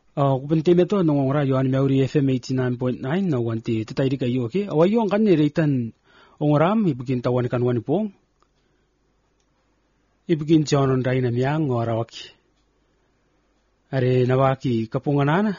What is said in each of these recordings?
Kubente meto nong ora yoan meuri FM 89.9 na wanti tatairi kayo okay. Awayo ang kanni reitan ongoram ibigin tawan kanwan pong. Ibigin jonon rai na miyang orawaki. Are nawaki kapunganana.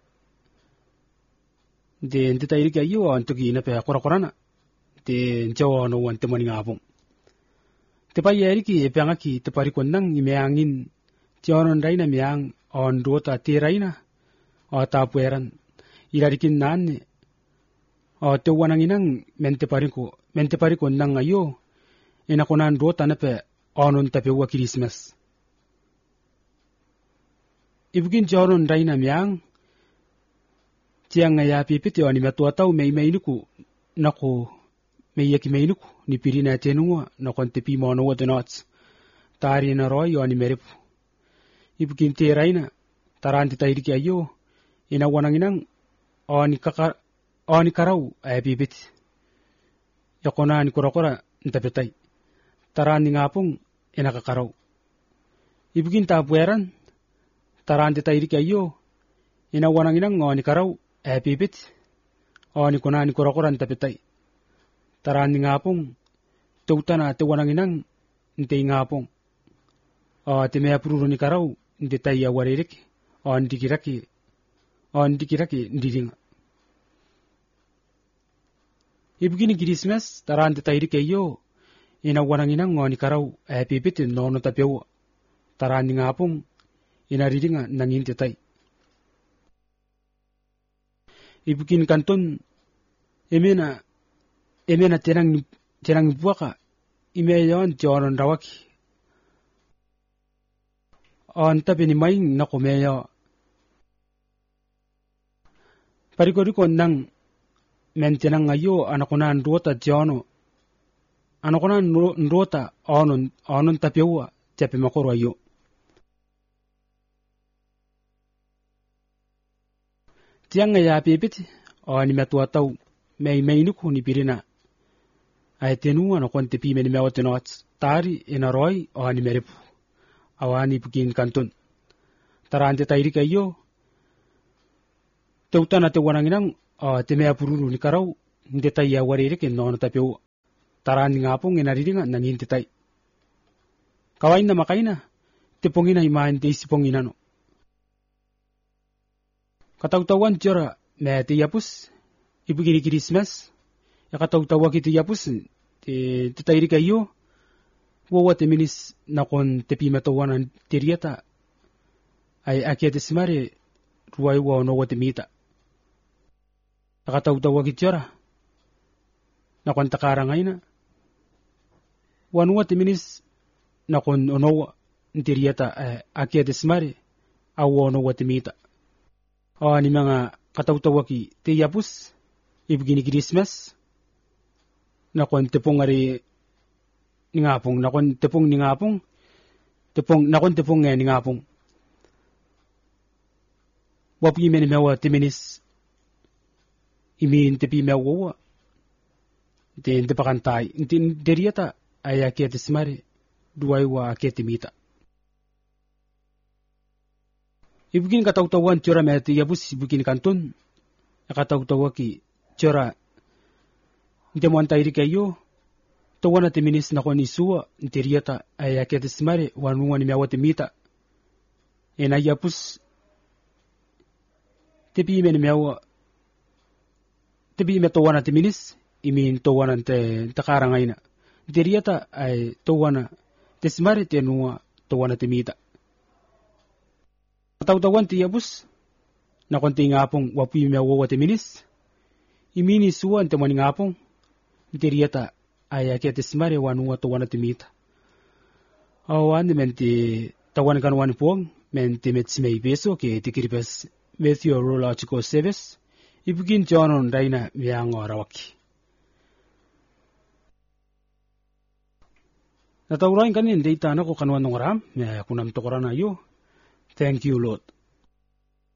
De tatairi kayo antugi na pe korakorana. De jawa no wanti mani ngapong. Tepayeri ki epangaki tepari kondang imeangin jonon rai na miyang on rota tiraina. O tapueran irarikin nanne o te wananginang mente pariko nang ayo inakunan rota na pe onon tapewa Christmas ibugin joron raina miang tiang ngaya pipiti oni metua tau meinuku nako meiyaki meinuku ni pirina tenua nakon tepi mono wa denots tari na roy oni merip ibugin te raina taranti tairiki ayo ina wananginang oni karau bibit yakona ni kurakura ntapetai tarani ngapung ina kakarau ibugin tapueran taranti tairi kayo ina wananginang oni karau bibit oni kuna ni kurakura ntapetai tarani ngapung teutana te wananginang nte ngapung te mea pururu ni karau nte tai awarerik on dikiraki ndiringa ibugini Christmas taran tairi kayo ina wanangina ngoni karau pipit nono tapewa taran ngapung ina ridinga nangin tai ibugin kanton emena tenang buaka imeyon jonon rawaki on tapini maing nakomeyo pariko nang mentenang ayo anakunan rota jono anakunan rota onon tapewa tepe makoro ayo tiang ya pipit oni metua tau meinuku ni pirina ay tenu anakon tepi meni mewatenots tari inaroi oni meripu awani bugin kanton tarante tairi kayo teutana te wananginang te mea pururu ni karau ndetai ya warere ke nono tapeu tarani ngapung enariringa nangin tetai kawaina makaina te pongina imain te isipongina no katautawan jora me te yapus ibugiri Christmas ya katautawa ki te yapus te tairi kayo wawa te minis nakon te pimatawanan teriata ay akia te simare ruai wa no wate mita nakatautawa kitjara nakon takara ngaina wanua timinis nakon onowa ntiriata akia desmare awo no wate mita ni mga katautawa ki te yapus ibigini Christmas nakon tepong ari ningapong nakon tepong ningapong nakon tepong ningapong wapi meni mewa timinis imin tepi mewa den tepakantai intin deriata ayake desmare duai wa akete mita ibugin katautawan cora meti yabus ibugin kanton katautawa ki cora demon tairi kayo tawana teminis nakon isua deriata ayake desmare wanungan mewa temita enayapus tepi meni mewa tebi metowana timinis imin towana te takara ngaina deriata ay towana desmare tenua towana temita tautawan ti yabus na konti ngapong wapi mewa timinis imini suwan te mani ngapong deriata ay akia desmare wanua towana temita awan menti tawan kanwan puang menti metsimei beso ke tikiripes meteorological service ibugin jonon raina miang orawaki natawrain kanin data na ko kanwan ng ram kunam to korana yo thank you Lord